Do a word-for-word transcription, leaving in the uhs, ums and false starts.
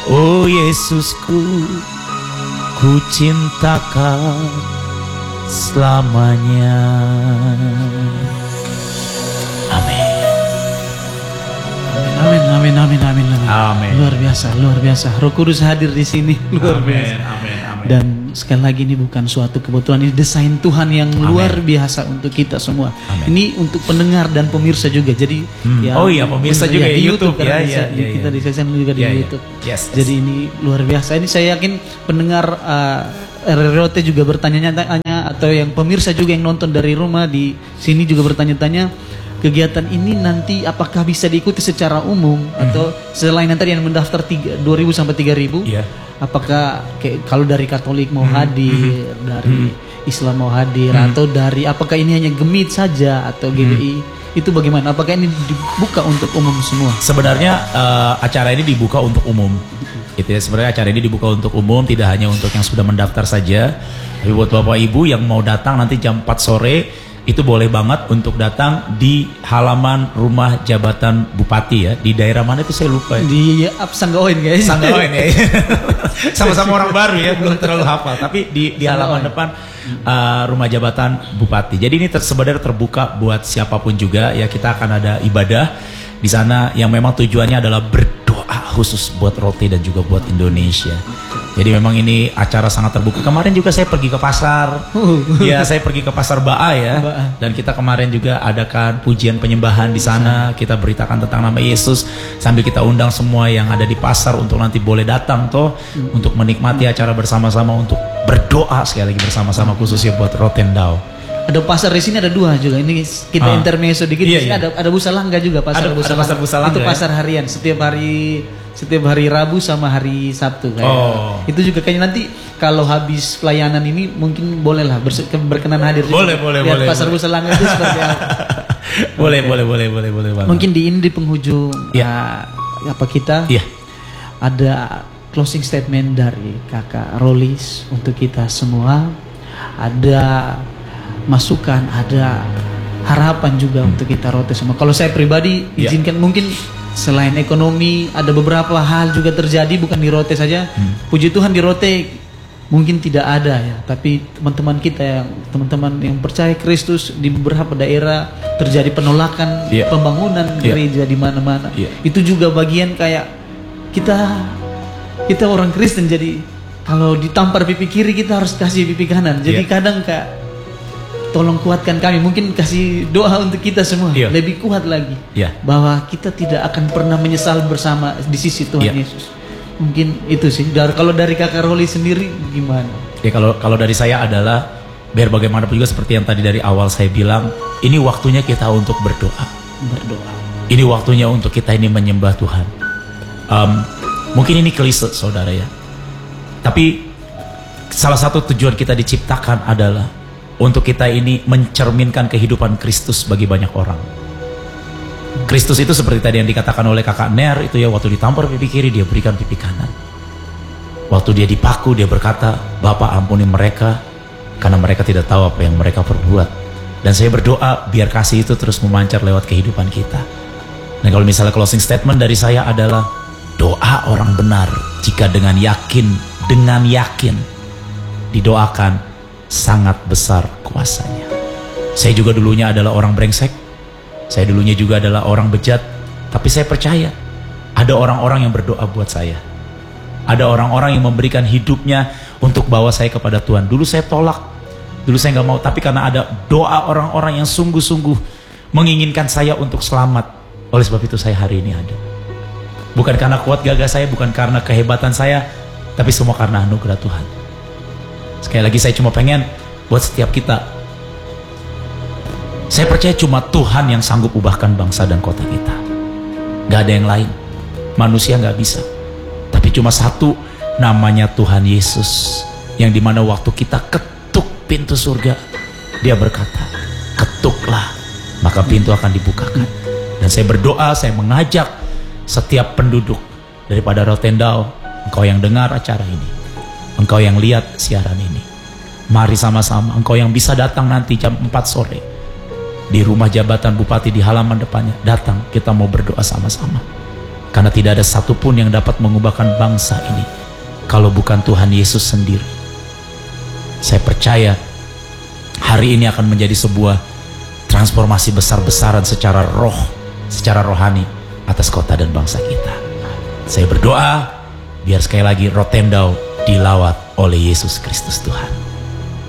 Oh Yesusku, ku cinta Kau selamanya. Amin. Amin, amin, amin, amin, amin. Amin. Luar biasa, luar biasa. Roh Kudus hadir di sini, luar Amin, biasa. amin, amin. Dan sekali lagi ini bukan suatu kebetulan, ini desain Tuhan yang Amin. luar biasa untuk kita semua. Amin. Ini untuk pendengar dan pemirsa juga. Jadi Hmm. ya, Oh iya, pemirsa juga di ya, YouTube, YouTube. karena Ya, bisa- ya, ya, kita ya. desain juga di Ya, ya. YouTube. Yes, yes. Jadi ini luar biasa. Ini saya yakin pendengar uh, R R O T juga bertanya-tanya, atau yang pemirsa juga yang nonton dari rumah di sini juga bertanya-tanya, kegiatan ini nanti apakah bisa diikuti secara umum atau selain yang tadi yang mendaftar tiga, dua ribu sampai tiga ribu, Iya. apakah kayak kalau dari Katolik mau Hmm, hadir, dari Islam mau hadir, atau dari apakah ini hanya Gemit saja atau G B I, itu bagaimana? Apakah ini dibuka untuk umum semua? Sebenarnya eh, acara ini dibuka untuk umum. Gitu ya. Sebenarnya acara ini dibuka untuk umum, tidak hanya untuk yang sudah mendaftar saja. Tapi buat Bapak Ibu yang mau datang nanti jam empat sore, itu boleh banget untuk datang di halaman rumah jabatan Bupati ya. Di daerah mana itu saya lupa ya. Di Up Sanggaoin guys. Sanggaoin ya. Sama-sama orang baru ya, belum terlalu hafal. Tapi di di halaman depan uh, rumah jabatan Bupati. Jadi ini ter, sebenarnya terbuka buat siapapun juga ya. Kita akan ada ibadah di sana yang memang tujuannya adalah berdoa khusus buat Rote dan juga buat Indonesia. Jadi memang ini acara sangat terbuka. Kemarin juga saya pergi ke pasar. Ya, saya pergi ke pasar Baa ya. Dan kita kemarin juga adakan pujian penyembahan di sana. Kita beritakan tentang nama Yesus sambil kita undang semua yang ada di pasar untuk nanti boleh datang toh untuk menikmati acara bersama-sama, untuk berdoa sekali lagi bersama-sama khususnya buat Rotendao. Ada pasar di sini, ada dua juga. Ini kita Ah. intermezzo dikit. Iya, Di sini iya. ada ada Busalangga juga, pasar Ada- ada Busalangga. pasar Busalangga, Itu ya? pasar harian setiap hari setiap hari Rabu sama hari Sabtu kayak. Oh. Itu juga kayaknya nanti kalau habis pelayanan ini mungkin bolehlah berse- berkenan hadir juga. Boleh, boleh, Lihat boleh, pasar boleh. Busalangga itu seperti apa. Boleh, boleh, boleh, boleh, boleh banget. Mungkin di ini di penghujung Iya. ya, apa kita Iya. ada closing statement dari Kakak Rolis untuk kita semua. Ada masukan, ada harapan juga untuk kita Rote semua. Kalau saya pribadi Ya. izinkan, mungkin selain ekonomi ada beberapa hal juga terjadi, bukan di Rote saja. Puji Tuhan di Rote mungkin tidak ada ya, tapi teman-teman kita yang teman-teman yang percaya Kristus di beberapa daerah terjadi penolakan Ya. pembangunan Ya. gereja di mana-mana. Ya. Itu juga bagian kayak kita kita orang Kristen, jadi kalau ditampar pipi kiri kita harus kasih pipi kanan. Jadi Iya. kadang kak, tolong kuatkan kami, mungkin kasih doa untuk kita semua Iya. lebih kuat lagi, Iya. bahwa kita tidak akan pernah menyesal bersama di sisi Tuhan Iya. Yesus. Mungkin itu sih. Dari kalau dari Kakak Roli sendiri gimana? Ya kalau kalau dari saya adalah biar bagaimanapun juga seperti yang tadi dari awal saya bilang, ini waktunya kita untuk berdoa. Berdoa. Ini waktunya untuk kita ini menyembah Tuhan. Em, mungkin ini klise saudara ya. Tapi salah satu tujuan kita diciptakan adalah untuk kita ini mencerminkan kehidupan Kristus bagi banyak orang. Kristus itu seperti tadi yang dikatakan oleh kakak Ner itu ya, waktu ditampar pipi kiri dia berikan pipi kanan. Waktu dia dipaku dia berkata, Bapa ampuni mereka karena mereka tidak tahu apa yang mereka perbuat. Dan saya berdoa biar kasih itu terus memancar lewat kehidupan kita. Dan kalau misalnya closing statement dari saya adalah doa orang benar jika dengan yakin, dengan yakin didoakan sangat besar kuasanya. Saya juga dulunya adalah orang brengsek. Saya dulunya juga adalah orang bejat. Tapi saya percaya ada orang-orang yang berdoa buat saya. Ada orang-orang yang memberikan hidupnya untuk bawa saya kepada Tuhan. Dulu saya tolak. Dulu saya nggak mau. Tapi karena ada doa orang-orang yang sungguh-sungguh menginginkan saya untuk selamat. Oleh sebab itu saya hari ini ada. Bukan karena kuat gagah saya, bukan karena kehebatan saya, tapi semua karena anugerah Tuhan. Sekali lagi saya cuma pengen buat setiap kita, saya percaya cuma Tuhan yang sanggup ubahkan bangsa dan kota kita. Gak ada yang lain. Manusia gak bisa. Tapi cuma satu, namanya Tuhan Yesus, yang dimana waktu kita ketuk pintu surga, dia berkata, ketuklah, maka pintu akan dibukakan. Dan saya berdoa, saya mengajak setiap penduduk daripada Rotendao, engkau yang dengar acara ini, engkau yang lihat siaran ini, mari sama-sama, engkau yang bisa datang nanti jam empat sore di rumah jabatan Bupati di halaman depannya, datang, kita mau berdoa sama-sama. Karena tidak ada satupun yang dapat mengubahkan bangsa ini kalau bukan Tuhan Yesus sendiri. Saya percaya hari ini akan menjadi sebuah transformasi besar-besaran secara roh, secara rohani atas kota dan bangsa kita. Saya berdoa biar sekali lagi Rotendao dilawat oleh Yesus Kristus Tuhan.